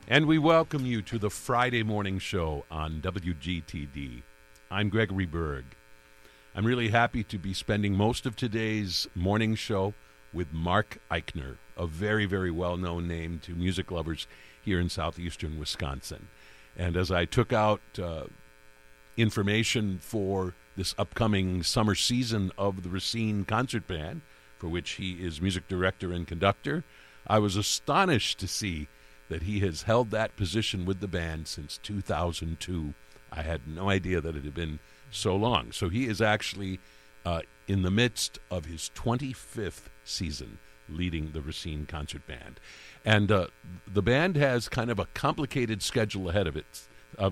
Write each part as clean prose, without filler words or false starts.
And we welcome you to the Friday morning show on WGTD. I'm Gregory Berg. I'm really happy to be spending most of today's morning show with Mark Eichner, a very, very well-known name to music lovers here in southeastern Wisconsin. And as I took out information for this upcoming summer season of the Racine Concert Band, for which he is music director and conductor, I was astonished to see that he has held that position with the band since 2002. I had no idea that it had been so long. So he is actually in the midst of his 25th season leading the Racine Concert Band. And the band has kind of a complicated schedule ahead of it.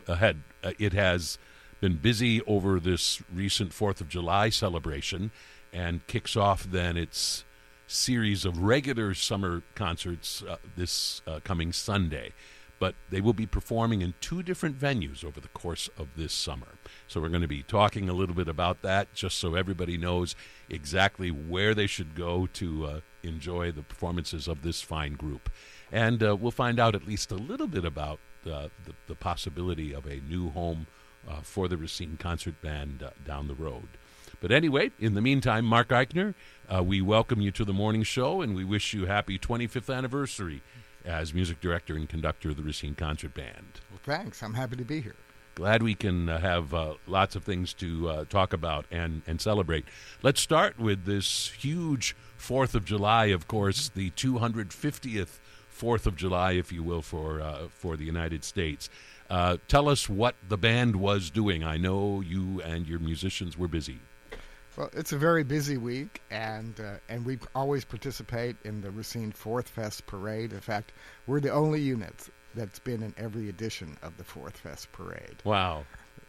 It has been busy over this recent 4th of July celebration and kicks off then its series of regular summer concerts this coming Sunday. But they will be performing in two different venues over the course of this summer. So we're going to be talking a little bit about that, just so everybody knows exactly where they should go to enjoy the performances of this fine group. And we'll find out at least a little bit about the possibility of a new home for the Racine Concert Band down the road. But anyway, in the meantime, Mark Eichner, we welcome you to the morning show, and we wish you happy 25th anniversary as music director and conductor of the Racine Concert Band. Well, thanks. I'm happy to be here. Glad we can have lots of things to talk about and celebrate. Let's start with this huge 4th of July, of course, the 250th 4th of July, if you will, for the United States. Tell us what the band was doing. I know you and your musicians were busy. Well, it's a very busy week, and we always participate in the Racine Fourth Fest Parade. In fact, we're the only unit that's been in every edition of the Fourth Fest Parade. Wow.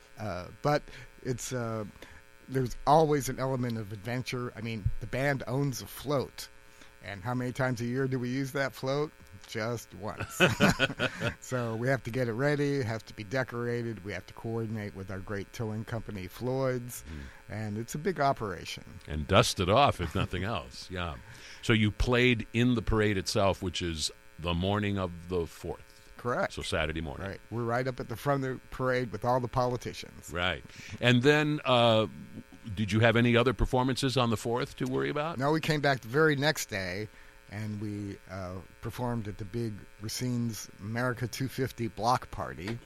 But it's there's always an element of adventure. I mean, the band owns a float, and how many times a year do we use that float? Just once. So we have to get it ready, have to be decorated, we have to coordinate with our great towing company, Floyd's, and it's a big operation. And dust it off, if nothing else, yeah. So you played in the parade itself, which is the morning of the 4th. Correct. So Saturday morning. Right. We're right up at the front of the parade with all the politicians. Right. And then did you have any other performances on the 4th to worry about? No, we came back the very next day, and we performed at the big Racine's America 250 block party.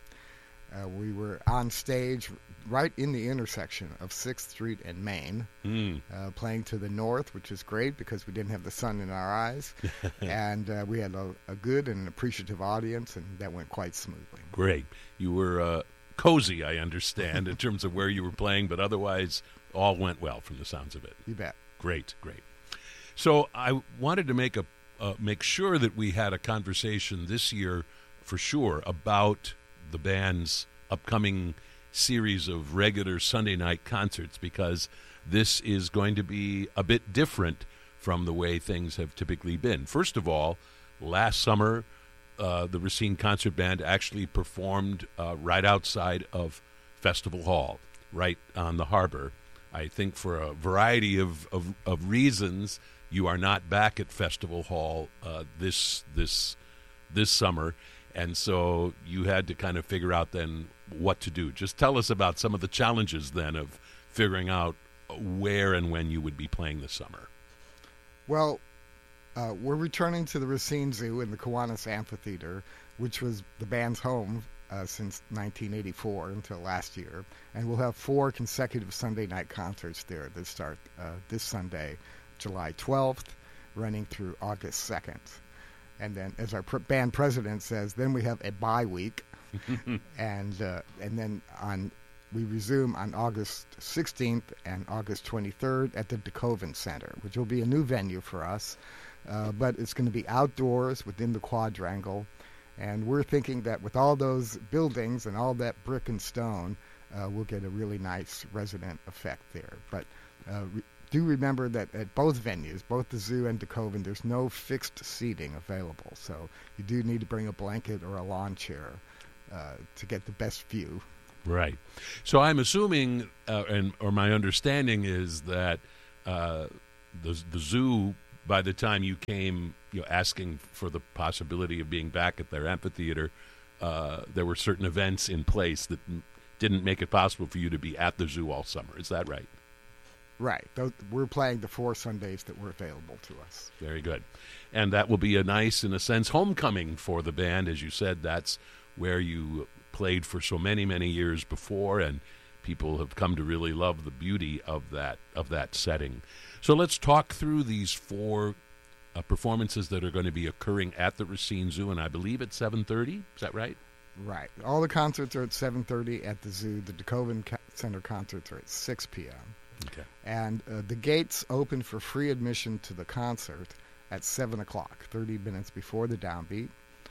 We were on stage right in the intersection of 6th Street and Main, playing to the north, which is great because we didn't have the sun in our eyes. And we had a good and appreciative audience, and that went quite smoothly. Great. You were cozy, I understand, in terms of where you were playing, but otherwise all went well from the sounds of it. You bet. Great, great. So I wanted to make sure that we had a conversation this year, for sure, about the band's upcoming series of regular Sunday night concerts, because this is going to be a bit different from the way things have typically been. First of all, last summer, the Racine Concert Band actually performed right outside of Festival Hall, right on the harbor. I think for a variety of reasons, you are not back at Festival Hall this summer, and so you had to kind of figure out then what to do. Just tell us about some of the challenges then of figuring out where and when you would be playing this summer. Well, we're returning to the Racine Zoo in the Kiwanis Amphitheater, which was the band's home since 1984 until last year, and we'll have 4 consecutive Sunday night concerts there that start this Sunday, July 12th, running through August 2nd. And then, as our band president says, then we have a bye week, and then we resume on August 16th and August 23rd at the DeKoven Center, which will be a new venue for us, but it's going to be outdoors within the quadrangle. And we're thinking that with all those buildings and all that brick and stone, we'll get a really nice resident effect there. But do remember that at both venues, both the zoo and DeKoven, there's no fixed seating available. So you do need to bring a blanket or a lawn chair to get the best view. Right. So I'm assuming, or my understanding is that the zoo by the time you came, asking for the possibility of being back at their amphitheater, there were certain events in place that didn't make it possible for you to be at the zoo all summer. Is that right? Right. We're playing the 4 Sundays that were available to us. Very good. And that will be a nice, in a sense, homecoming for the band. As you said, that's where you played for so many, many years before, and people have come to really love the beauty of that setting. So let's talk through these 4 performances that are going to be occurring at the Racine Zoo, and I believe at 7:30. Is that right? Right. All the concerts are at 7:30 at the zoo. The DeKoven Center concerts are at 6 p.m. Okay. And the gates open for free admission to the concert at 7 o'clock, 30 minutes before the downbeat.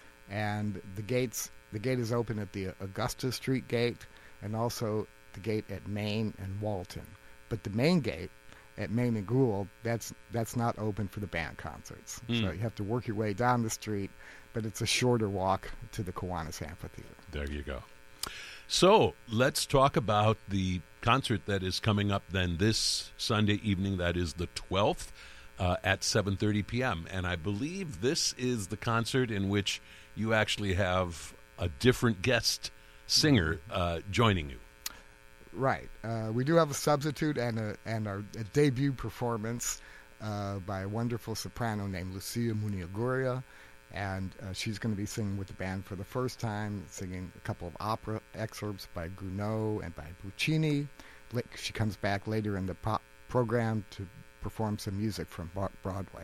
And the gate is open at the Augusta Street gate and also the gate at Main and Walton. But the main gate at Main and Gould, that's not open for the band concerts. So you have to work your way down the street, but it's a shorter walk to the Kiwanis Amphitheater. There you go. So let's talk about the concert that is coming up then this Sunday evening. That is the 12th at 7:30 p.m. And I believe this is the concert in which you actually have a different guest singer joining you. Right. We do have a substitute and a debut performance by a wonderful soprano named Lucia Muniaguria. And she's going to be singing with the band for the first time, singing a couple of opera excerpts by Gounod and by Puccini. She comes back later in the program to perform some music from Broadway.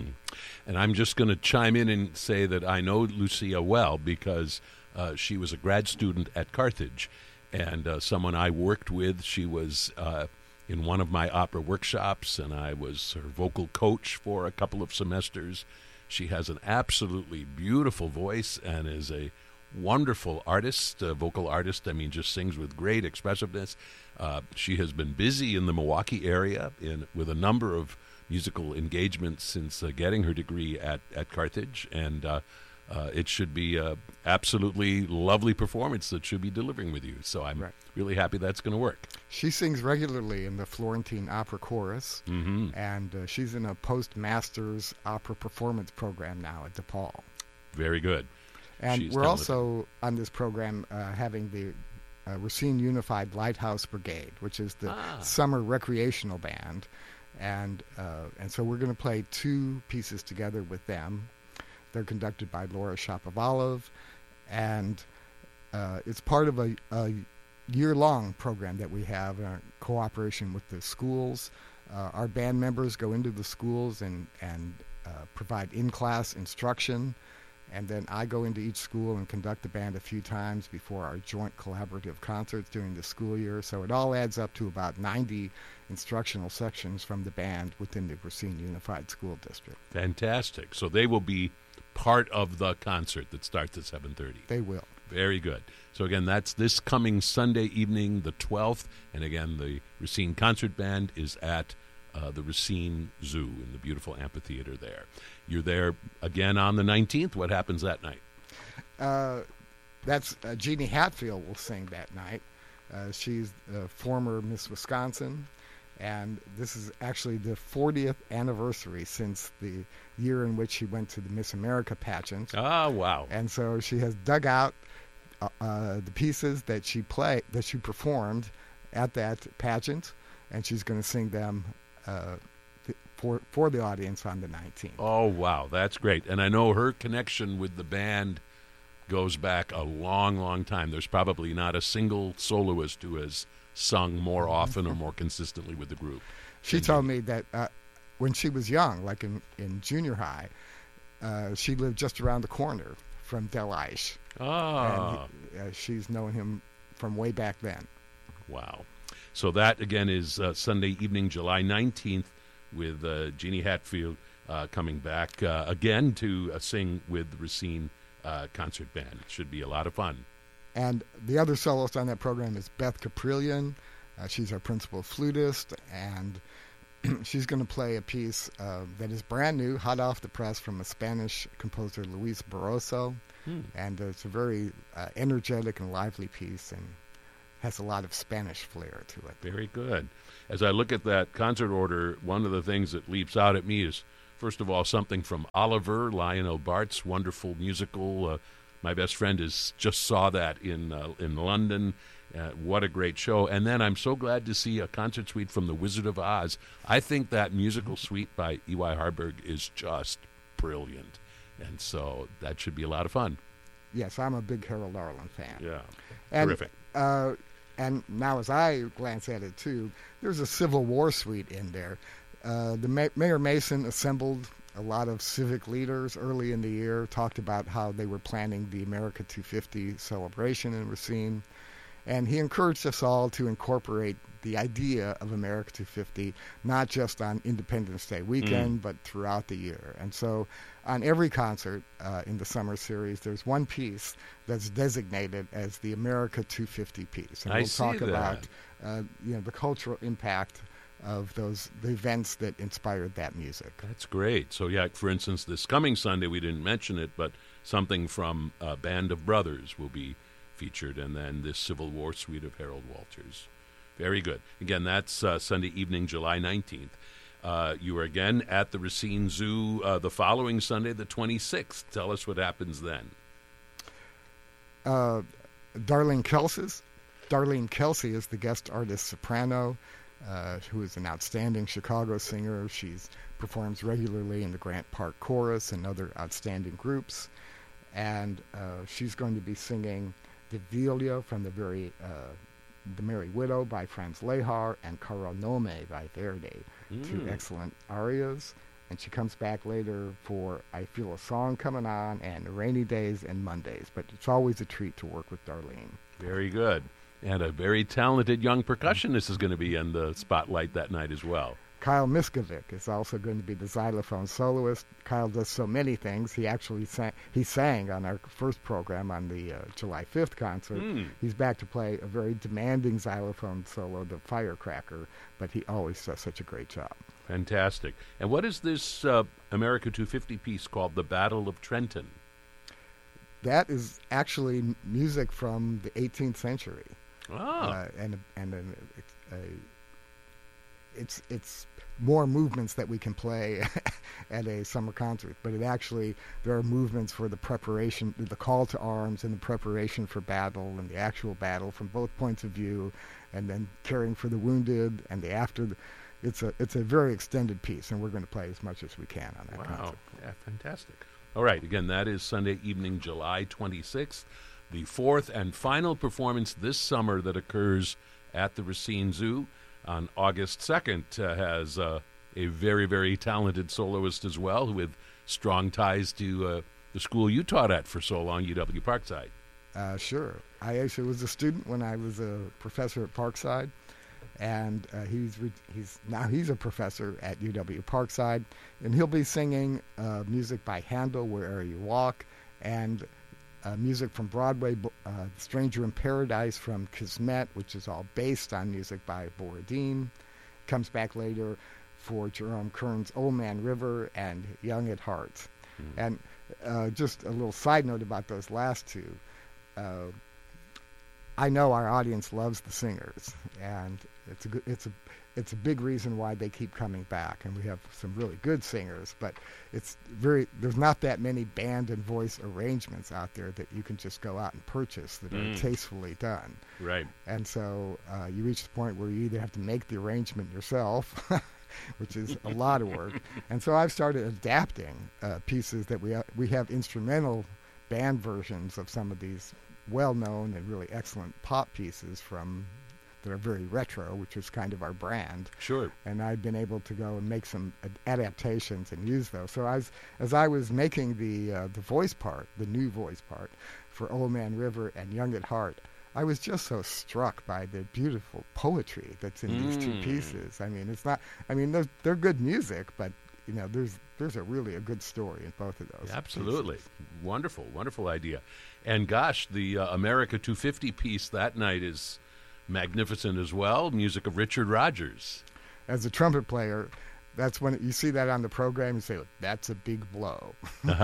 And I'm just going to chime in and say that I know Lucia well because she was a grad student at Carthage and someone I worked with. She was in one of my opera workshops, and I was her vocal coach for a couple of semesters. She has an absolutely beautiful voice and is a wonderful artist, vocal artist. I mean, just sings with great expressiveness. She has been busy in the Milwaukee area with a number of musical engagements since getting her degree at Carthage, and it should be an absolutely lovely performance that she'll be delivering with you. So I'm really happy that's going to work. She sings regularly in the Florentine Opera Chorus, and she's in a postmasters opera performance program now at DePaul. Very good. And we're also on this program having the Racine Unified Lighthouse Brigade, which is the summer recreational band. And so we're going to play 2 pieces together with them. They're conducted by Laura Shapovalov, and it's part of a year-long program that we have in cooperation with the schools. Our band members go into the schools and provide in-class instruction, and then I go into each school and conduct the band a few times before our joint collaborative concerts during the school year. So it all adds up to about 90 instructional sections from the band within the Racine Unified School District. Fantastic. So they will be part of the concert that starts at 7:30. They will. Very good. So again, that's this coming Sunday evening, the 12th, and again, the Racine Concert Band is at the Racine Zoo in the beautiful amphitheater there. You're there again on the 19th. What happens that night? That's Jeannie Hatfield will sing that night. She's the former Miss Wisconsin, and this is actually the 40th anniversary since the year in which she went to the Miss America pageant. Oh, wow. And so she has dug out the pieces that she performed at that pageant, and she's going to sing them for the audience on the 19th. Oh, wow. That's great. And I know her connection with the band goes back a long, long time. There's probably not a single soloist who has sung more often or more consistently with the group. She told me that when she was young, like in junior high, she lived just around the corner from Del Eish. Ah. And she's known him from way back then. Wow. So that, again, is Sunday evening, July 19th, with Jeannie Hatfield coming back again to sing with the Racine Concert Band. It should be a lot of fun. And the other soloist on that program is Beth Caprillion. She's our principal flutist, and she's going to play a piece that is brand new, hot off the press, from a Spanish composer, Luis Barroso. And it's a very energetic and lively piece, and has a lot of Spanish flair to it. Very good. As I look at that concert order, one of the things that leaps out at me is First of all, something from Oliver, Lionel Bart's wonderful musical. My best friend just saw that in London. What a great show. And then I'm so glad to see a concert suite from The Wizard of Oz. I think that musical suite by E.Y. Harburg is just brilliant. And so that should be a lot of fun. Yes, I'm a big Harold Arlen fan. Yeah, and, terrific. And now as I glance at it, too, there's a Civil War suite in there. Mayor Mason assembled a lot of civic leaders early in the year, talked about how they were planning the America 250 celebration in Racine. And he encouraged us all to incorporate the idea of America 250, not just on Independence Day weekend, but throughout the year. And so on every concert in the summer series, there's one piece that's designated as the America 250 piece. And we'll talk about the cultural impact of the events that inspired that music. That's great. So, yeah, for instance, this coming Sunday, we didn't mention it, but something from Band of Brothers will be featured, and then this Civil War suite of Harold Walters. Very good. Again, that's Sunday evening, July 19th. You are again at the Racine Zoo the following Sunday, the 26th. Tell us what happens then. Darlene Kelsey is the guest artist soprano, who is an outstanding Chicago singer. She performs regularly in the Grant Park Chorus and other outstanding groups. And she's going to be singing the Viglio from the Merry Widow by Franz Lehár and Caro Nome by Verdi, two excellent arias. And she comes back later for I Feel a Song Coming On and Rainy Days and Mondays. But it's always a treat to work with Darlene. Very good. And a very talented young percussionist is going to be in the spotlight that night as well. Kyle Miskovic is also going to be the xylophone soloist. Kyle does so many things. He actually sang on our first program on the July 5th concert. He's back to play a very demanding xylophone solo, the Firecracker, but he always does such a great job. Fantastic. And what is this America 250 piece called, The Battle of Trenton? That is actually music from the 18th century. It's more movements that we can play at a summer concert, but there are movements for the preparation, the call to arms and the preparation for battle and the actual battle from both points of view, and then caring for the wounded and the after. It's a very extended piece, and we're going to play as much as we can on that concert. Wow, yeah, fantastic. All right, again, that is Sunday evening, July 26th, the fourth and final performance this summer that occurs at the Racine Zoo. On August 2nd, has a very, very talented soloist as well with strong ties to the school you taught at for so long, UW Parkside. Sure. I actually was a student when I was a professor at Parkside, and he's a professor at UW Parkside, and he'll be singing music by Handel, Wherever You Walk, and music from Broadway, Stranger in Paradise from Kismet, which is all based on music by Borodin. Comes back later for Jerome Kern's Old Man River and Young at Heart. And just a little side note about those last two. I know our audience loves the singers, and it's a big reason why they keep coming back. And we have some really good singers, but there's not that many band and voice arrangements out there that you can just go out and purchase that are tastefully done. Right. And so you reach the point where you either have to make the arrangement yourself, which is a lot of work. And so I've started adapting pieces that we have instrumental band versions of some of these well-known and really excellent pop pieces that are very retro, which is kind of our brand. Sure. And I've been able to go and make some adaptations and use those. So as I was making the voice part, the new voice part for Old Man River and Young at Heart, I was just so struck by the beautiful poetry that's in these two pieces. I mean, they're good music, but there's a really good story in both of those. Absolutely. pieces. Wonderful idea. And gosh, the America 250 piece that night is magnificent as well. Music of Richard Rodgers. As a trumpet player, that's when you see that on the program, you say, that's a big blow.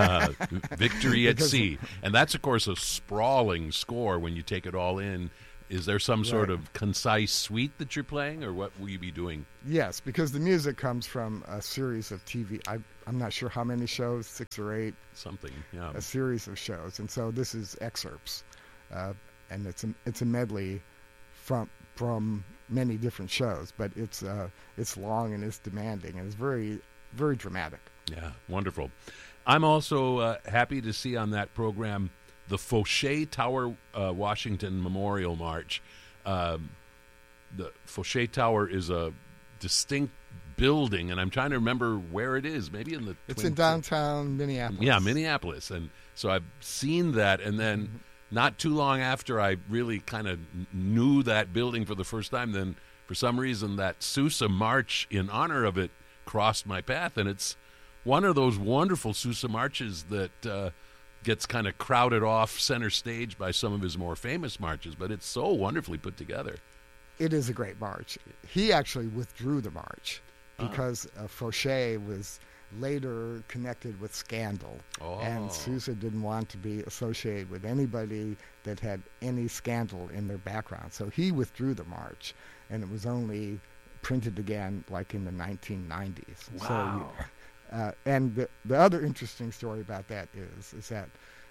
Victory at Sea. And that's, of course, a sprawling score when you take it all in Is there some sort Right. of concise suite that you're playing, or what will you be doing? Yes, because the music comes from a series of TV. I'm not sure how many shows, 6 or 8, Something, yeah. a series of shows, and so this is excerpts, and it's a medley from many different shows, but it's long and it's demanding and it's very very dramatic. Yeah, wonderful. I'm also happy to see on that program the Fauché Tower Washington Memorial March. The Fauché Tower is a distinct building, and I'm trying to remember where it is. Maybe in the It's in downtown Minneapolis. Yeah, Minneapolis. And so I've seen that, and then not too long after I really kind of knew that building for the first time, then for some reason that Sousa March in honor of it crossed my path, and it's one of those wonderful Sousa marches that gets kind of crowded off center stage by some of his more famous marches, but it's so wonderfully put together. It is a great march. He actually withdrew the march because Fauché was later connected with scandal, and Sousa didn't want to be associated with anybody that had any scandal in their background. So he withdrew the march, and it was only printed again like in the 1990s. Wow. So, and the other interesting story about that is that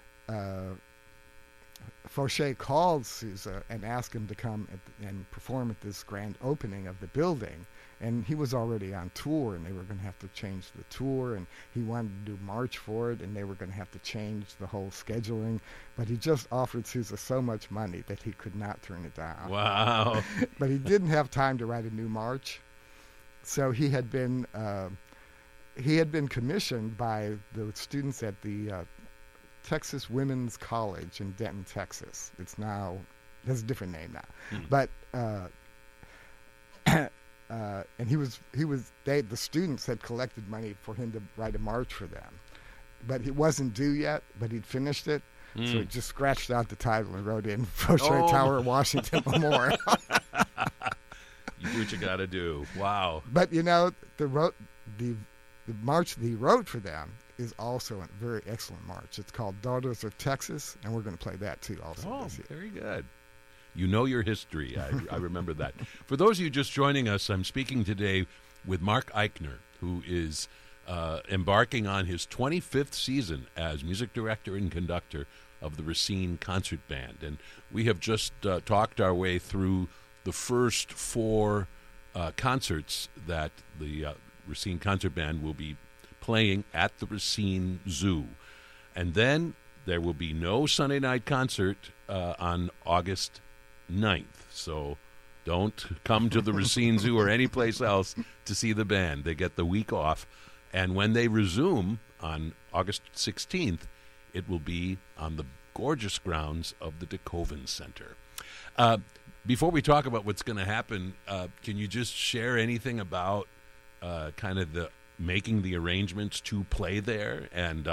Fauché called Sousa and asked him to come and perform at this grand opening of the building. And he was already on tour, and they were going to have to change the tour, and he wanted to do March for it, and they were going to have to change the whole scheduling. But he just offered Sousa so much money that he could not turn it down. Wow. But he didn't have time to write a new march. So he had been commissioned by the students at the Texas Women's College in Denton, Texas. It's now, has a different name now. But and the students had collected money for him to write a march for them, but it wasn't due yet. But he'd finished it, so he just scratched out the title and wrote in Fauché Tower Washington Memorial. You do what you got to do. Wow. But the march that he wrote for them is also a very excellent march. It's called Daughters of Texas, and we're going to play that too also this year. Very good. You know your history. I remember that. For those of you just joining us, I'm speaking today with Mark Eichner, who is embarking on his 25th season as music director and conductor of the Racine Concert Band. And we have just talked our way through the first 4 concerts that the Racine Concert Band will be playing at the Racine Zoo. And then there will be no Sunday night concert on August 9th. So don't come to the Racine Zoo or any place else to see the band. They get the week off. And when they resume on August 16th, it will be on the gorgeous grounds of the DeKoven Center. Before we talk about what's going to happen, can you just share anything about kind of the making the arrangements to play there? And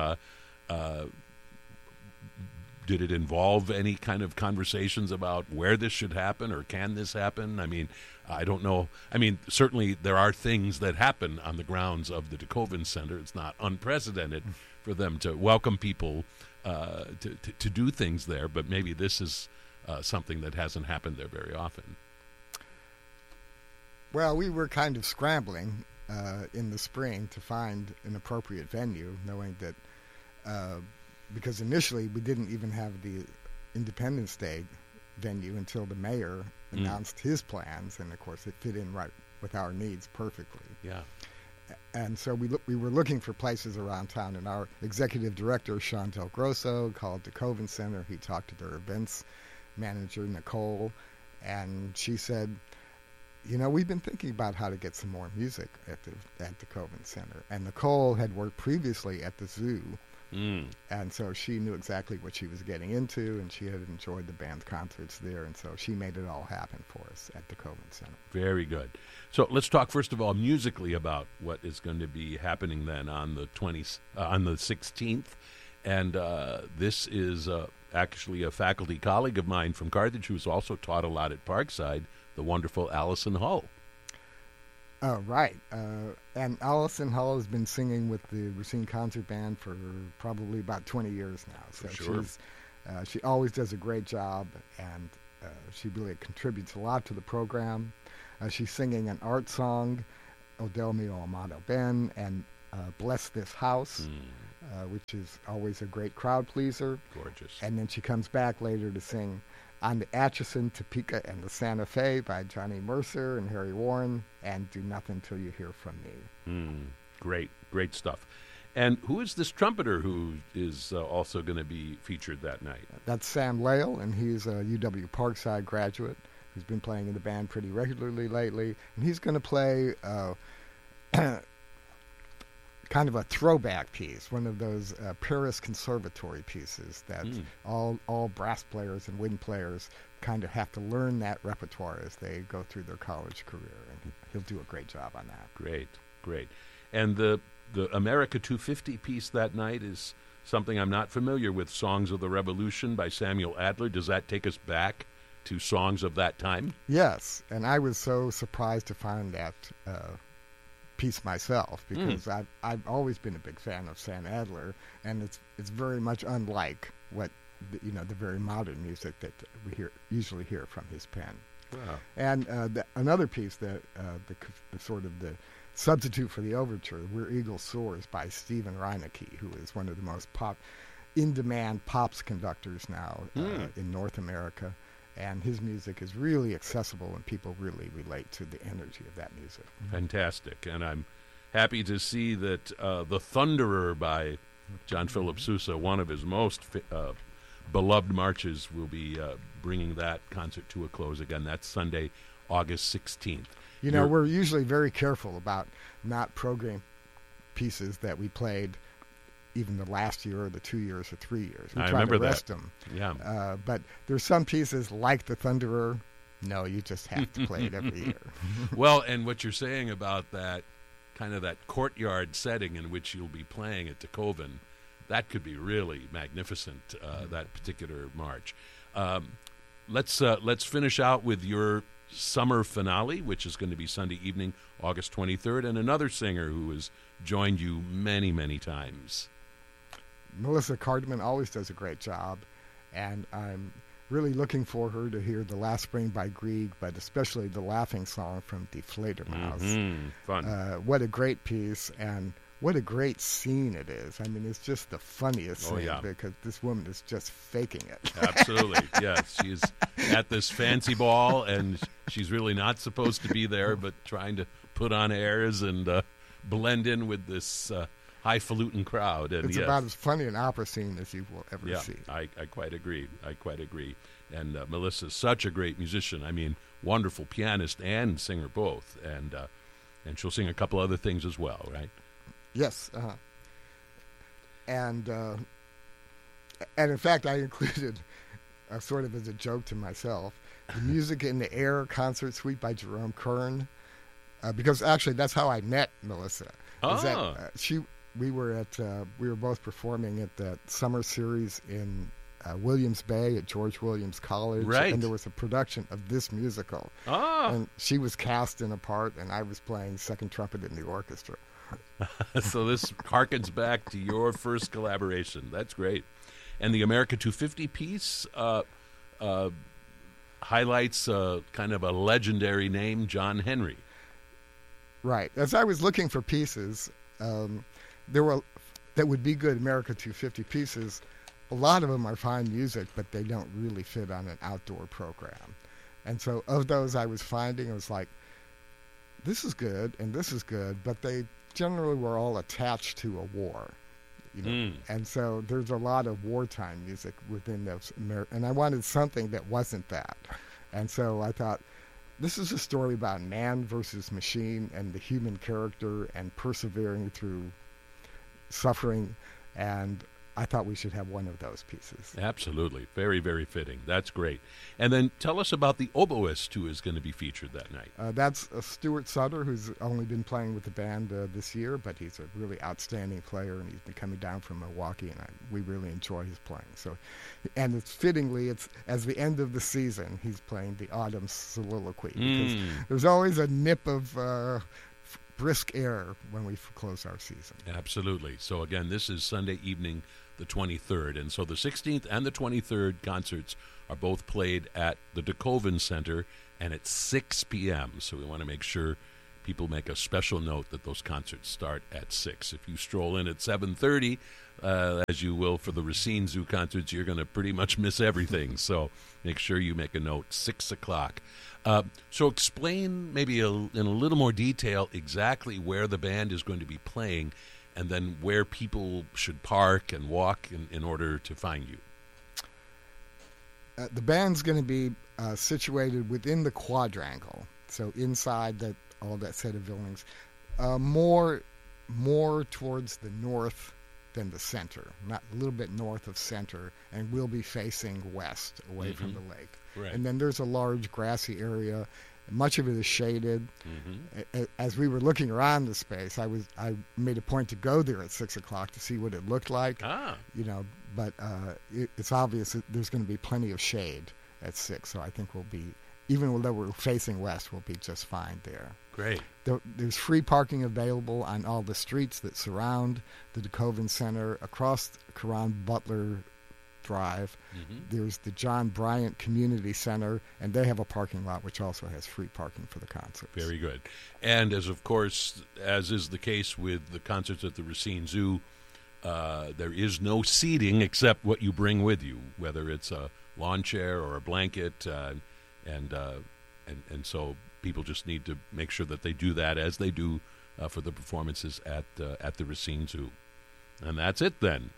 did it involve any kind of conversations about where this should happen or can this happen? I mean, I don't know. I mean, certainly there are things that happen on the grounds of the DeKoven Center. It's not unprecedented for them to welcome people to do things there, but maybe this is something that hasn't happened there very often. Well, we were kind of scrambling in the spring to find an appropriate venue, knowing that because initially we didn't even have the Independence Day venue until the mayor announced his plans, and of course it fit in right with our needs perfectly. Yeah. And so we were looking for places around town, and our executive director, Sean Del Grosso, called DeKoven Center. He talked to their events manager, Nicole, and she said, we've been thinking about how to get some more music at DeKoven Center. And Nicole had worked previously at the zoo, and so she knew exactly what she was getting into, and she had enjoyed the band's concerts there, and so she made it all happen for us at DeKoven Center. Very good. So let's talk first of all musically about what is going to be happening then on the 16th, and this is actually a faculty colleague of mine from Carthage who's also taught a lot at Parkside, the wonderful Allison Hull. Right. And Allison Hull has been singing with the Racine Concert Band for probably about 20 years now. So sure. she always does a great job, and She really contributes a lot to the program. She's singing an art song, O Del Mio Amado Ben, and Bless This House, which is always a great crowd pleaser. Gorgeous. And then she comes back later to sing On the Atchison, Topeka, and the Santa Fe by Johnny Mercer and Harry Warren, and Do Nothing Till You Hear From Me. Great stuff. And who is this trumpeter who is also going to be featured that night? That's Sam Lale, and he's a UW Parkside graduate who's been playing in the band pretty regularly lately. And he's going to play kind of a throwback piece, one of those Paris Conservatory pieces that all brass players and wind players kind of have to learn that repertoire as they go through their college career. And he'll do a great job on that. Great. And the America 250 piece that night is something I'm not familiar with, Songs of the Revolution by Samuel Adler. Does that take us back to songs of that time? Yes, and I was so surprised to find that piece myself, because I've always been a big fan of Sam Adler, and it's very much unlike what the very modern music that we usually hear from his pen. Wow. And another piece that the sort of the substitute for the overture, Where Eagle Soars by Stephen Reinecke, who is one of the most in-demand pops conductors now in North America. And his music is really accessible, and people really relate to the energy of that music. Fantastic. And I'm happy to see that The Thunderer by John Philip Sousa, one of his most beloved marches, will be bringing that concert to a close again. That's Sunday, August 16th. We're usually very careful about not programming pieces that we played even the last year or the 2 years or 3 years. We try to rest them. Yeah. But there's some pieces like The Thunderer. No, you just have to play it every year. Well, and what you're saying about that kind of that courtyard setting in which you'll be playing at Tacovin, that could be really magnificent, that particular march. Let's finish out with your summer finale, which is going to be Sunday evening, August 23rd, and another singer who has joined you many, many times. Melissa Cardman always does a great job, and I'm really looking for her to hear The Last Spring by Grieg, but especially the laughing song from Die Fledermaus. Fun. What a great piece, and what a great scene it is. I mean, it's just the funniest scene, because this woman is just faking it. Absolutely, yes. She's at this fancy ball, and she's really not supposed to be there, but trying to put on airs and blend in with this highfalutin crowd. And it's about as funny an opera scene as you will ever see. I quite agree. And Melissa's such a great musician. I mean, wonderful pianist and singer both. And she'll sing a couple other things as well, right? Yes. And in fact, I included, sort of as a joke to myself, the Music in the Air concert suite by Jerome Kern, because actually that's how I met Melissa. We were both performing at that summer series in Williams Bay at George Williams College, right. And there was a production of this musical. And she was cast in a part, and I was playing second trumpet in the orchestra. So this harkens back to your first collaboration. That's great. And the America 250 piece highlights kind of a legendary name, John Henry. Right. As I was looking for pieces, that would be good America 250 pieces. A lot of them are fine music, but they don't really fit on an outdoor program. And so of those I was finding, I was like, this is good and this is good, but they generally were all attached to a war. And so there's a lot of wartime music within those, and I wanted something that wasn't that. And so I thought, this is a story about man versus machine and the human character and persevering through suffering, and I thought we should have one of those pieces. Absolutely. Very, very fitting. That's great. And then tell us about the oboist who is going to be featured that night. That's Stuart Sutter, who's only been playing with the band this year, but he's a really outstanding player, and he's been coming down from Milwaukee, and we really enjoy his playing. So, and it's fittingly, as the end of the season, he's playing the Autumn Soliloquy, because there's always a nip of brisk air when we close our season. Absolutely. So again, this is Sunday evening, the 23rd. And so the 16th and the 23rd concerts are both played at the DeKoven Center and at 6 p.m. So we want to make sure people make a special note that those concerts start at 6. If you stroll in at 7:30, as you will for the Racine Zoo concerts, you're going to pretty much miss everything. So make sure you make a note, 6 o'clock. So explain maybe in a little more detail exactly where the band is going to be playing and then where people should park and walk in order to find you. The band's going to be situated within the quadrangle, so inside all that set of buildings, more towards the north than the center, not a little bit north of center, and we'll be facing west away from the lake. Right. And then there's a large grassy area. Much of it is shaded. As we were looking around the space, I made a point to go there at 6 o'clock to see what it looked like. But it's obvious that there's going to be plenty of shade at 6, so I think we'll be, even though we're facing west, we'll be just fine there. Great. There's free parking available on all the streets that surround the DeKoven Center, across Karan Butler Drive. There's the John Bryant Community Center, and they have a parking lot which also has free parking for the concerts. Very good. And as is the case with the concerts at the Racine Zoo, there is no seating except what you bring with you, whether it's a lawn chair or a blanket, and so people just need to make sure that they do that as they do for the performances at the Racine Zoo. And that's it then.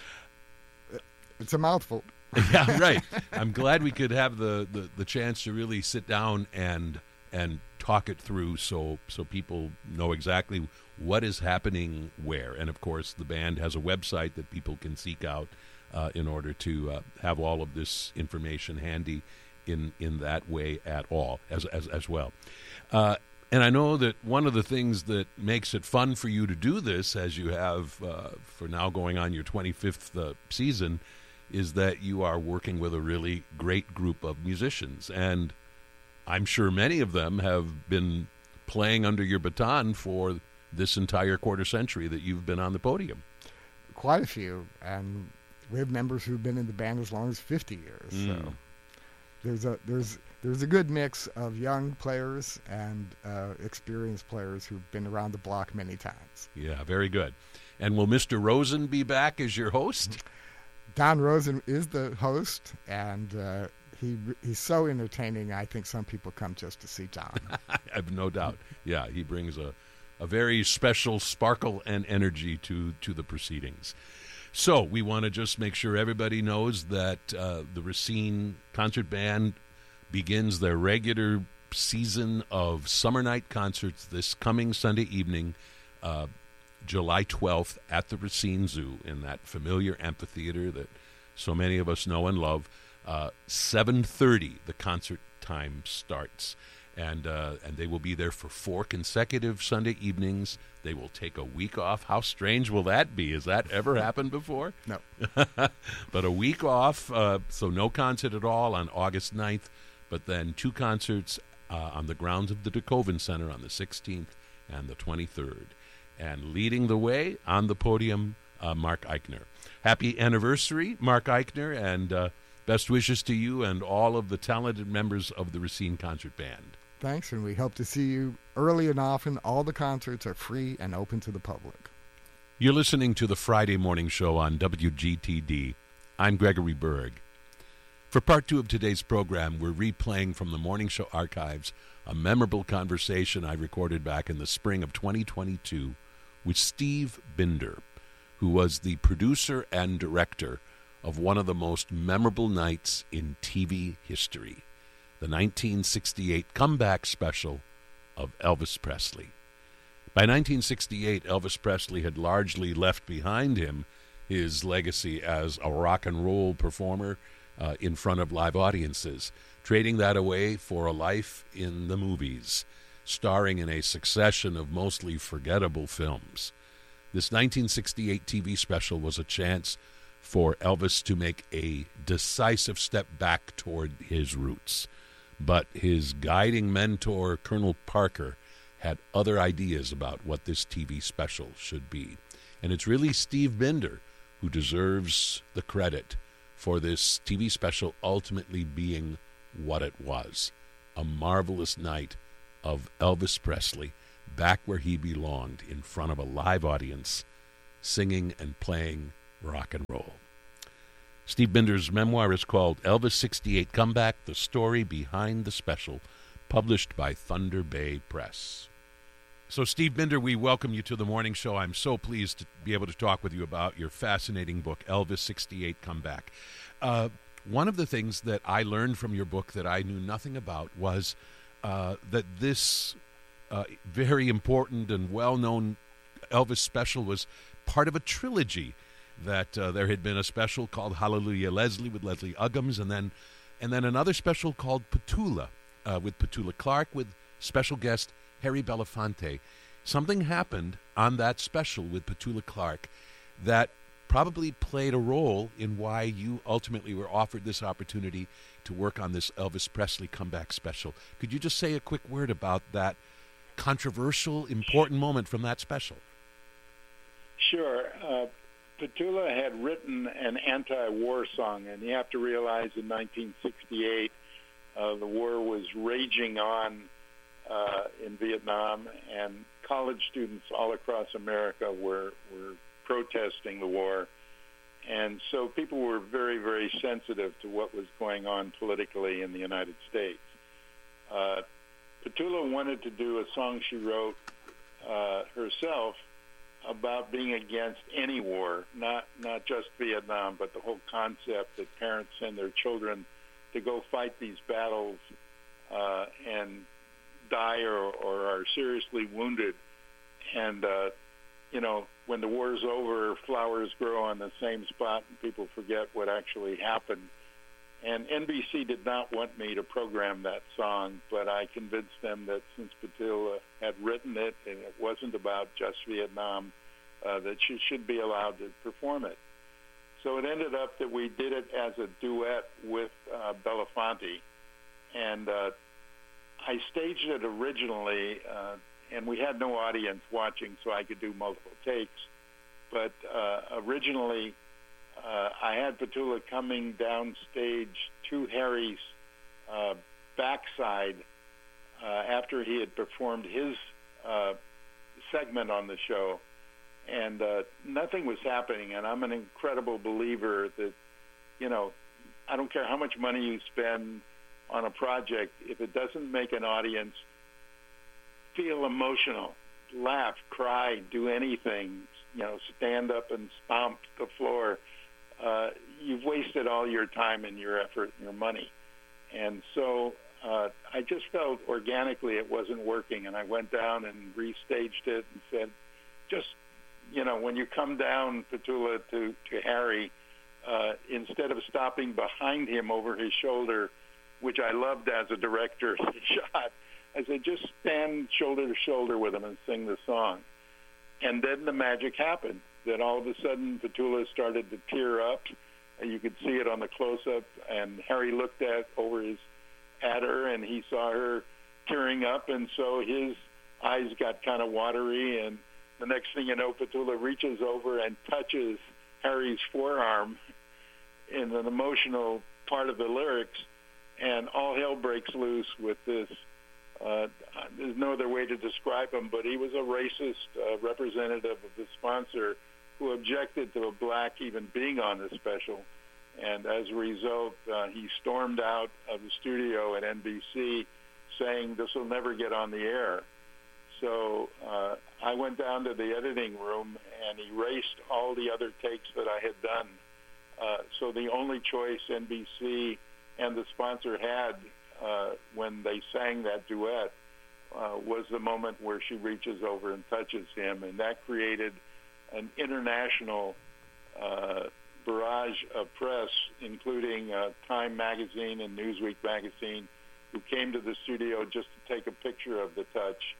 It's a mouthful. Yeah, right. I'm glad we could have the chance to really sit down and talk it through so people know exactly what is happening where. And, of course, the band has a website that people can seek out in order to have all of this information handy in that way at all as well. And I know that one of the things that makes it fun for you to do this, as you have for now going on your 25th season, is that you are working with a really great group of musicians. And I'm sure many of them have been playing under your baton for this entire quarter century that you've been on the podium. Quite a few. And we have members who've been in the band as long as 50 years. So there's a good mix of young players and experienced players who've been around the block many times. Yeah, very good. And will Mr. Rosen be back as your host? Don Rosen is the host, and he's so entertaining, I think some people come just to see Don. I have no doubt. Yeah, he brings a very special sparkle and energy to the proceedings. So we want to just make sure everybody knows that the Racine Concert Band begins their regular season of summer night concerts this coming Sunday evening, July 12th at the Racine Zoo in that familiar amphitheater that so many of us know and love. 7:30 the concert time starts, and they will be there for 4 consecutive Sunday evenings. They will take a week off. How strange will that be? Has that ever happened before? No. But a week off, so no concert at all on August 9th, but then 2 concerts on the grounds of the DeKoven Center on the 16th and the 23rd. And leading the way on the podium, Mark Eichner. Happy anniversary, Mark Eichner, and best wishes to you and all of the talented members of the Racine Concert Band. Thanks, and we hope to see you early and often. All the concerts are free and open to the public. You're listening to the Friday Morning Show on WGTD. I'm Gregory Berg. For part 2 of today's program, we're replaying from the Morning Show archives a memorable conversation I recorded back in the spring of 2022 with Steve Binder, who was the producer and director of one of the most memorable nights in TV history, the 1968 comeback special of Elvis Presley. By 1968, Elvis Presley had largely left behind him his legacy as a rock and roll performer in front of live audiences, trading that away for a life in the movies, starring in a succession of mostly forgettable films. This 1968 TV special was a chance for Elvis to make a decisive step back toward his roots. But his guiding mentor, Colonel Parker, had other ideas about what this TV special should be. And it's really Steve Binder who deserves the credit for this TV special ultimately being what it was. A marvelous night of Elvis Presley back where he belonged, in front of a live audience, singing and playing rock and roll. Steve Binder's memoir is called Elvis 68 Comeback, The Story Behind the Special, published by Thunder Bay Press. So, Steve Binder, we welcome you to the morning show. I'm so pleased to be able to talk with you about your fascinating book, Elvis 68 Comeback. One of the things that I learned from your book that I knew nothing about was that this very important and well-known Elvis special was part of a trilogy. That there had been a special called Hallelujah Leslie with Leslie Uggams, and then another special called Petula with Petula Clark with special guest Harry Belafonte. Something happened on that special with Petula Clark that probably played a role in why you ultimately were offered this opportunity to work on this Elvis Presley comeback special. Could you just say a quick word about that controversial, important moment from that special? Sure. Petula had written an anti-war song, and you have to realize in 1968 the war was raging on in Vietnam, and college students all across America were protesting the war. And so people were very, very sensitive to what was going on politically in the United States. Petula wanted to do a song she wrote herself about being against any war, not just Vietnam, but the whole concept that parents send their children to go fight these battles and die or are seriously wounded. And, when the war's over, flowers grow on the same spot and people forget what actually happened. And NBC did not want me to program that song, but I convinced them that since Petula had written it and it wasn't about just Vietnam, that she should be allowed to perform it. So it ended up that we did it as a duet with Belafonte. And I staged it originally, and we had no audience watching, so I could do multiple takes. But originally, I had Petula coming downstage to Harry's backside after he had performed his segment on the show, and nothing was happening. And I'm an incredible believer that, I don't care how much money you spend on a project, if it doesn't make an audience feel emotional, laugh, cry, do anything, stand up and stomp the floor, you've wasted all your time and your effort and your money. And so I just felt organically it wasn't working, and I went down and restaged it and said, just, when you come down, Petula, to Harry, instead of stopping behind him over his shoulder, which I loved as a director shot, I said, just stand shoulder to shoulder with him and sing the song. And then the magic happened, that all of a sudden Petula started to tear up. You could see it on the close-up, and Harry looked at her, and he saw her tearing up, and so his eyes got kind of watery, and the next thing you know, Petula reaches over and touches Harry's forearm in an emotional part of the lyrics, and all hell breaks loose with this. There's no other way to describe him, but he was a racist representative of the sponsor who objected to a black even being on the special. And as a result, he stormed out of the studio at NBC saying, this will never get on the air. So I went down to the editing room and erased all the other takes that I had done. So the only choice NBC and the sponsor had when they sang that duet was the moment where she reaches over and touches him, and that created an international barrage of press, including Time magazine and Newsweek magazine, who came to the studio just to take a picture of the touch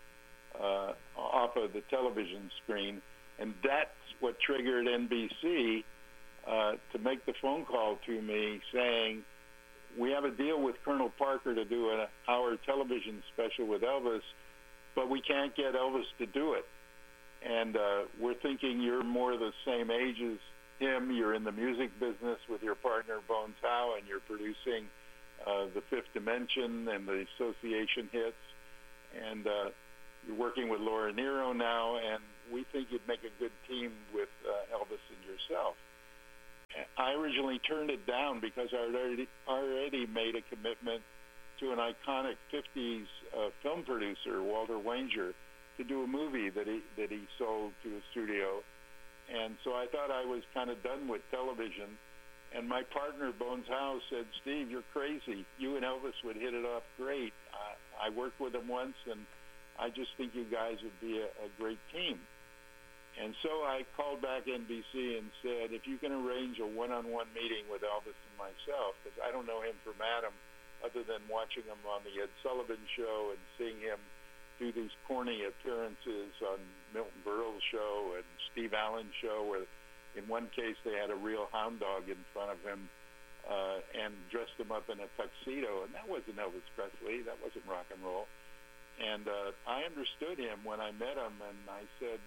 off of the television screen. And that's what triggered NBC to make the phone call to me saying, we have a deal with Colonel Parker to do an hour television special with Elvis, but we can't get Elvis to do it. And we're thinking you're more the same age as him. You're in the music business with your partner, Bones Howe, and you're producing The Fifth Dimension and the Association hits. And you're working with Laura Nyro now, and we think you'd make a good team with Elvis and yourself. I originally turned it down because I already made a commitment to an iconic 50s film producer, Walter Wanger, to do a movie that he sold to a studio. And so I thought I was kind of done with television. And my partner, Bones Howe, said, "Steve, you're crazy. You and Elvis would hit it off great. I worked with him once, and I just think you guys would be a great team." And so I called back NBC and said, if you can arrange a one-on-one meeting with Elvis and myself, because I don't know him from Adam other than watching him on the Ed Sullivan Show and seeing him do these corny appearances on Milton Berle's show and Steve Allen's show, where in one case they had a real hound dog in front of him and dressed him up in a tuxedo. And that wasn't Elvis Presley. That wasn't rock and roll. And I understood him when I met him, and I said,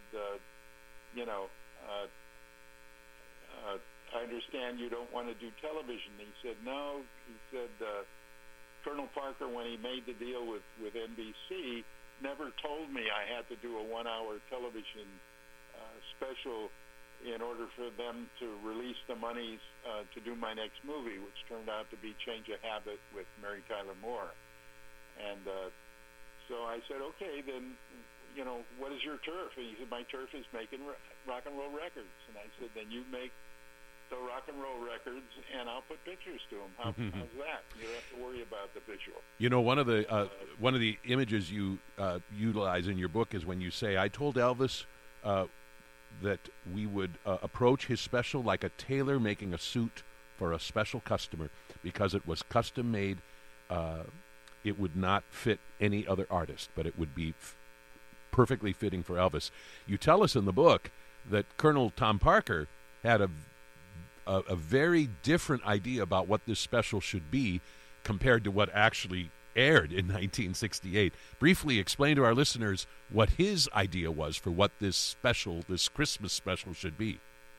I understand you don't want to do television. He said, no. He said, Colonel Parker, when he made the deal with NBC, never told me I had to do a one-hour television special in order for them to release the monies to do my next movie, which turned out to be Change of Habit with Mary Tyler Moore. And so I said, okay, then, what is your turf? And he said, my turf is making rock and roll records. And I said, then you make the rock and roll records, and I'll put pictures to them. How's that? You don't have to worry about the visual. One of the images you utilize in your book is when you say, I told Elvis that we would approach his special like a tailor making a suit for a special customer, because it was custom made. It would not fit any other artist, but it would be perfectly fitting for Elvis. You tell us in the book that Colonel Tom Parker had a very different idea about what this special should be compared to what actually aired in 1968. Briefly explain to our listeners what his idea was for what this Christmas special should be.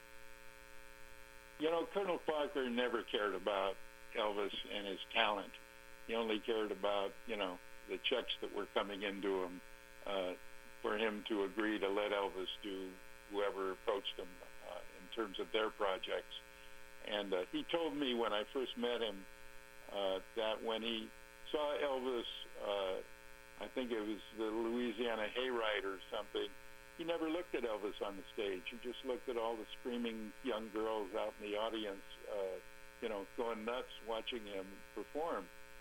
Colonel Parker never cared about Elvis and his talent. He only cared about, the checks that were coming into him for him to agree to let Elvis do whoever approached him in terms of their projects. And he told me when I first met him that when he saw Elvis, I think it was the Louisiana Hayride or something, he never looked at Elvis on the stage. He just looked at all the screaming young girls out in the audience, going nuts watching him perform.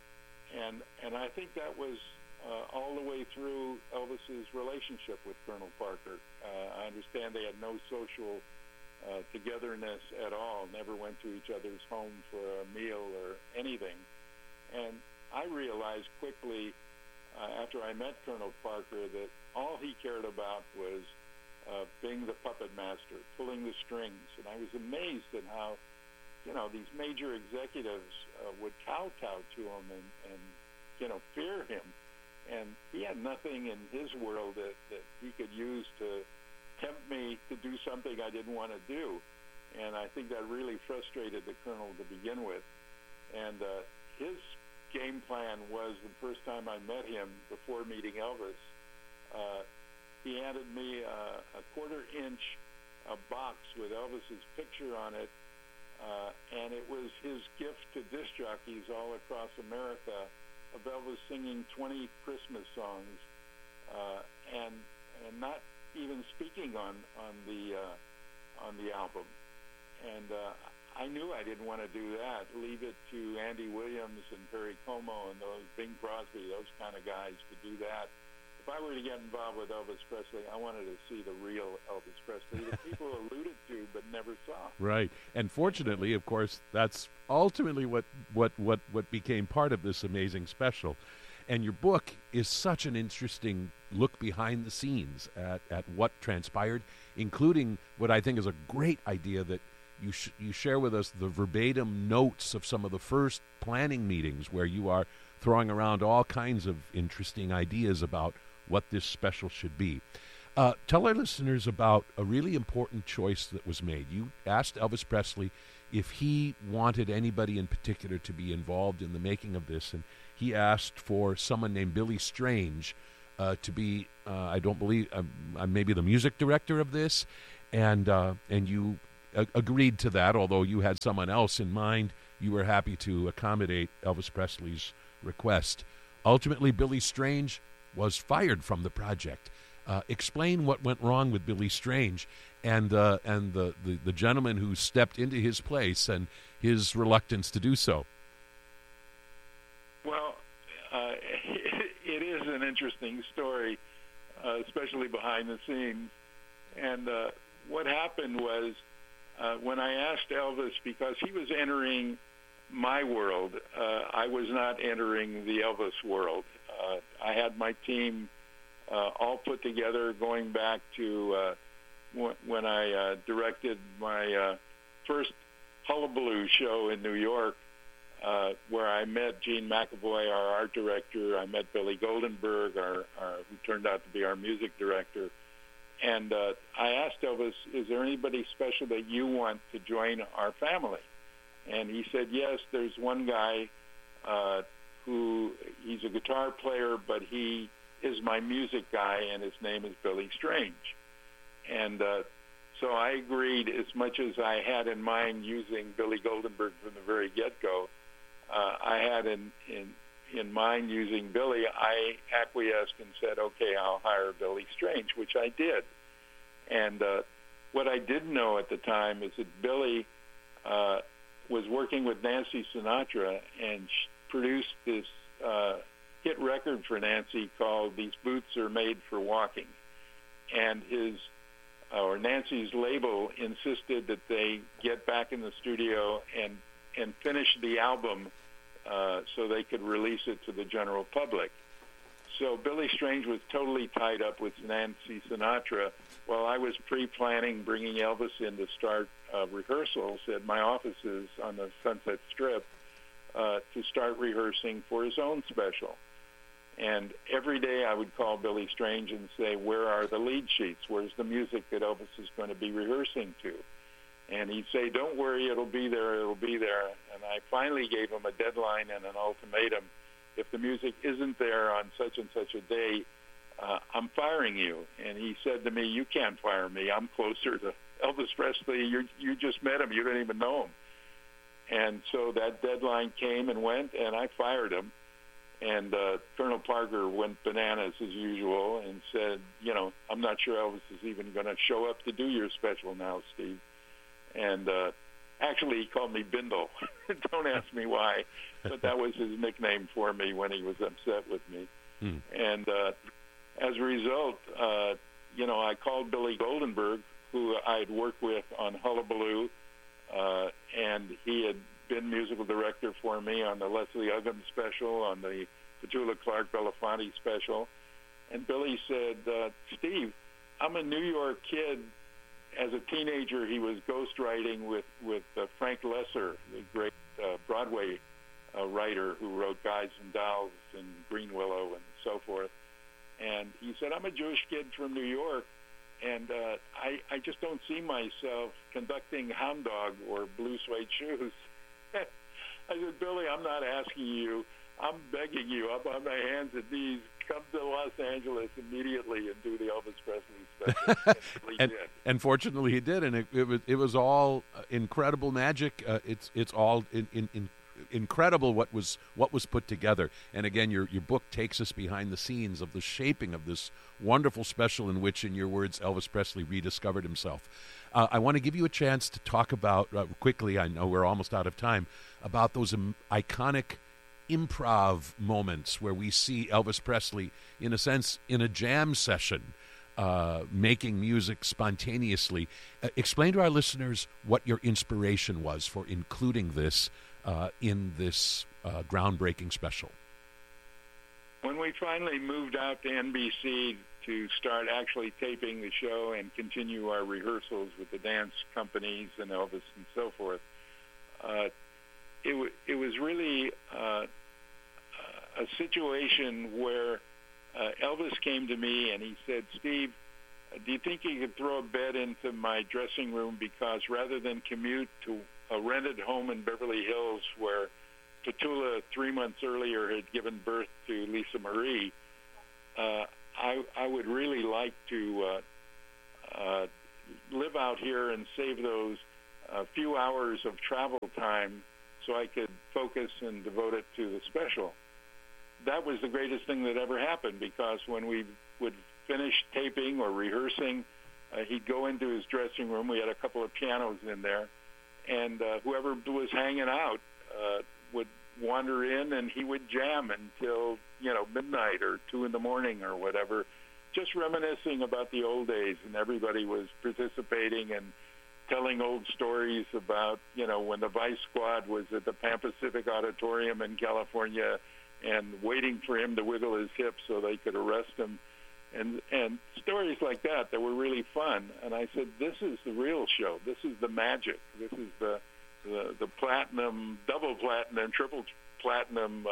And I think that was all the way through Elvis's relationship with Colonel Parker. I understand they had no social togetherness at all, never went to each other's home for a meal or anything. And I realized quickly after I met Colonel Parker that all he cared about was being the puppet master, pulling the strings. And I was amazed at how, these major executives would kowtow to him and fear him. And he had nothing in his world that he could use to tempt me to do something I didn't want to do. And I think that really frustrated the Colonel to begin with. And his game plan was, the first time I met him before meeting Elvis, he handed me a quarter-inch box with Elvis's picture on it, and it was his gift to disc jockeys all across America of Elvis singing 20 Christmas songs, and not even speaking on the album. And I knew I didn't want to do that. Leave it to Andy Williams and Perry Como and those Bing Crosby, those kind of guys to do that. If I were to get involved with Elvis Presley, I wanted to see the real Elvis Presley that people alluded to but never saw. Right. And fortunately, of course, that's ultimately what became part of this amazing special. And your book is such an interesting look behind the scenes at what transpired, including what I think is a great idea that you share with us the verbatim notes of some of the first planning meetings where you are throwing around all kinds of interesting ideas about what this special should be. Tell our listeners about a really important choice that was made. You asked Elvis Presley if he wanted anybody in particular to be involved in the making of this, and he asked for someone named Billy Strange to be, I don't believe, maybe the music director of this, and you agreed to that, although you had someone else in mind. You were happy to accommodate Elvis Presley's request. Ultimately, Billy Strange was fired from the project. Explain what went wrong with Billy Strange and the gentleman who stepped into his place and his reluctance to do so. Well, it is an interesting story, especially behind the scenes. And what happened was when I asked Elvis, because he was entering my world, I was not entering the Elvis world. I had my team all put together going back to when I directed my first Hullabaloo show in New York, where I met Gene McAvoy, our art director. I met Billy Goldenberg, who turned out to be our music director. And I asked Elvis, is there anybody special that you want to join our family? And he said, yes, there's one guy who, he's a guitar player, but he is my music guy, and his name is Billy Strange. And so I agreed, as much as I had in mind using Billy Goldenberg from the very get-go. I had in mind using Billy. I acquiesced and said, okay, I'll hire Billy Strange, which I did. And what I didn't know at the time is that Billy was working with Nancy Sinatra and produced this hit record for Nancy called "These Boots Are Made for Walking." And Nancy's label insisted that they get back in the studio and finish the album so they could release it to the general public. So Billy Strange was totally tied up with Nancy Sinatra while I was pre-planning bringing Elvis in to start rehearsals at my offices on the Sunset Strip to start rehearsing for his own special. And every day I would call Billy Strange and say, where are the lead sheets? Where's the music that Elvis is going to be rehearsing to? And he'd say, don't worry, it'll be there, it'll be there. And I finally gave him a deadline and an ultimatum. If the music isn't there on such and such a day, I'm firing you. And he said to me, you can't fire me. I'm closer to Elvis Presley. You just met him. You don't even know him. And so that deadline came and went, and I fired him. And Colonel Parker went bananas as usual and said, I'm not sure Elvis is even going to show up to do your special now, Steve. And actually, he called me Bindle. Don't ask me why, but that was his nickname for me when he was upset with me. And as a result, I called Billy Goldenberg, who I'd worked with on Hullabaloo, and he had been musical director for me on the Leslie Uggam special, on the Petula Clark Belafonte special. And Billy said, Steve, I'm a New York kid. As a teenager, he was ghostwriting with Frank Lesser, the great Broadway writer who wrote Guys and Dolls and Green Willow and so forth. And he said, I'm a Jewish kid from New York, and I just don't see myself conducting Hound Dog or Blue Suede Shoes. I said, Billy, I'm not asking you. I'm begging you up on my hands and knees, come to Los Angeles immediately and do the Elvis Presley special. And fortunately he did, and it was all incredible magic. It's all incredible what was put together. And again, your book takes us behind the scenes of the shaping of this wonderful special in which, in your words, Elvis Presley rediscovered himself. I want to give you a chance to talk about quickly, I know we're almost out of time, about those iconic improv moments where we see Elvis Presley, in a sense, in a jam session, making music spontaneously. Explain to our listeners what your inspiration was for including this in this groundbreaking special. When we finally moved out to NBC to start actually taping the show and continue our rehearsals with the dance companies and Elvis and so forth, it was really a situation where Elvis came to me and he said, Steve, do you think you could throw a bed into my dressing room, because rather than commute to a rented home in Beverly Hills where Petula 3 months earlier had given birth to Lisa Marie, I would really like to live out here and save those few hours of travel time so I could focus and devote it to the special. That was the greatest thing that ever happened, because when we would finish taping or rehearsing, he'd go into his dressing room. We had a couple of pianos in there, and whoever was hanging out would wander in, and he would jam until midnight or 2 a.m. or whatever, just reminiscing about the old days. And everybody was participating and telling old stories about when the Vice Squad was at the Pan Pacific Auditorium in California and waiting for him to wiggle his hips so they could arrest him, and stories like that were really fun. And I said, this is the real show. This is the magic. This is the platinum, double platinum, triple platinum,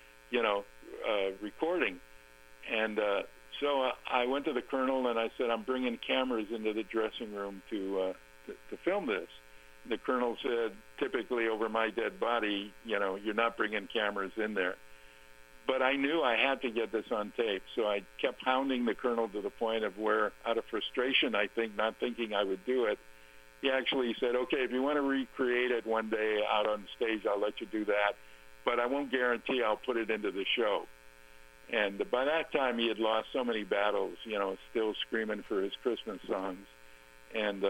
recording. And so I went to the Colonel and I said, I'm bringing cameras into the dressing room to film this. The Colonel said, typically over my dead body, you're not bringing cameras in there. But I knew I had to get this on tape, so I kept hounding the Colonel to the point of where, out of frustration, I think, not thinking I would do it, he actually said, okay, if you want to recreate it one day out on stage, I'll let you do that, but I won't guarantee I'll put it into the show. And by that time, he had lost so many battles, still screaming for his Christmas songs. And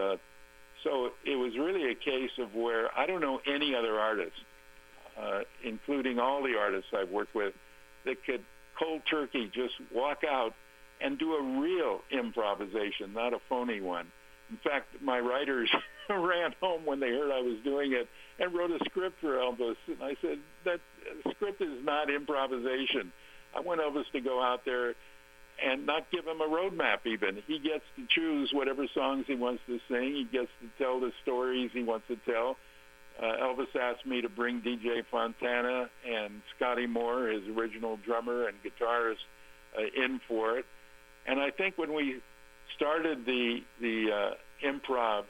so it was really a case of where I don't know any other artist, including all the artists I've worked with, that could cold turkey just walk out and do a real improvisation, not a phony one. In fact, my writers ran home when they heard I was doing it and wrote a script for Elvis. And I said, that script is not improvisation. I want Elvis to go out there and not give him a roadmap even. He gets to choose whatever songs he wants to sing. He gets to tell the stories he wants to tell. Elvis asked me to bring DJ Fontana and Scotty Moore, his original drummer and guitarist, in for it. And I think when we started the improv,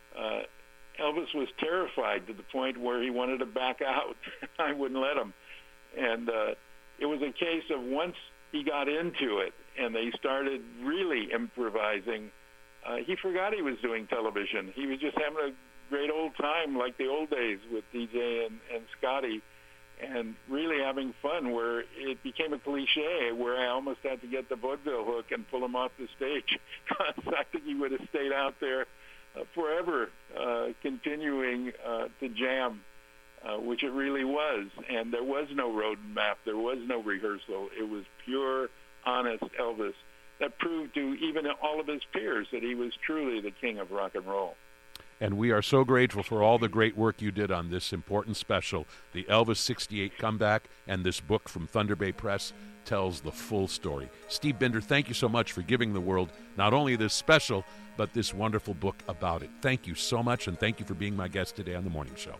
Elvis was terrified to the point where he wanted to back out. I wouldn't let him. And it was a case of once he got into it and they started really improvising, he forgot he was doing television. He was just having a great old time like the old days with DJ and Scotty, and really having fun, where it became a cliche where I almost had to get the vaudeville hook and pull him off the stage, because I think he would have stayed out there forever, continuing to jam, which it really was. And there was no road map, there was no rehearsal. It was pure, honest Elvis that proved to even all of his peers that he was truly the king of rock and roll. And we are so grateful for all the great work you did on this important special. The Elvis 68 comeback and this book from Thunder Bay Press tells the full story. Steve Binder, thank you so much for giving the world not only this special, but this wonderful book about it. Thank you so much, and thank you for being my guest today on The Morning Show.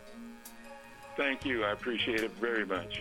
Thank you. I appreciate it very much.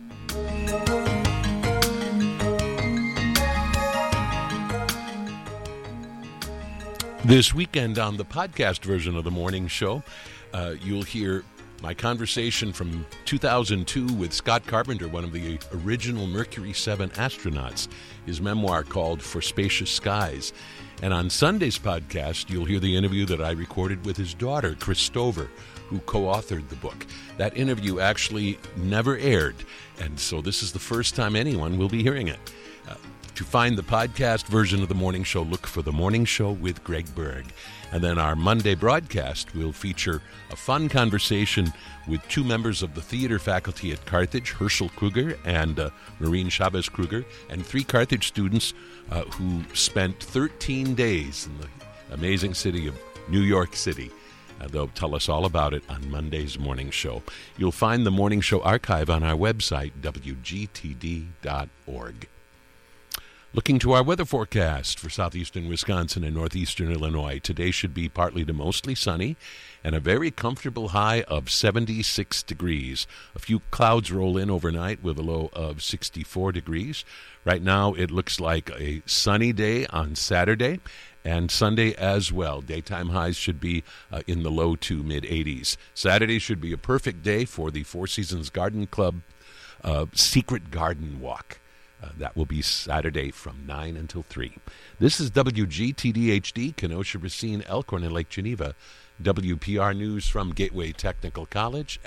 This weekend on the podcast version of The Morning Show, you'll hear my conversation from 2002 with Scott Carpenter, one of the original Mercury 7 astronauts, his memoir called For Spacious Skies. And on Sunday's podcast, you'll hear the interview that I recorded with his daughter, Chris Stover, who co-authored the book. That interview actually never aired, and so this is the first time anyone will be hearing it. To find the podcast version of The Morning Show, look for The Morning Show with Greg Berg. And then our Monday broadcast will feature a fun conversation with two members of the theater faculty at Carthage, Herschel Kruger and Maureen Chavez Kruger, and 3 Carthage students who spent 13 days in the amazing city of New York City. They'll tell us all about it on Monday's Morning Show. You'll find the Morning Show archive on our website, wgtd.org. Looking to our weather forecast for southeastern Wisconsin and northeastern Illinois. Today should be partly to mostly sunny and a very comfortable high of 76 degrees. A few clouds roll in overnight with a low of 64 degrees. Right now it looks like a sunny day on Saturday and Sunday as well. Daytime highs should be in the low to mid-80s. Saturday should be a perfect day for the Four Seasons Garden Club Secret Garden Walk. That will be Saturday from 9 until 3. This is WGTD-HD, Kenosha, Racine, Elkhorn, and Lake Geneva. WPR News from Gateway Technical College.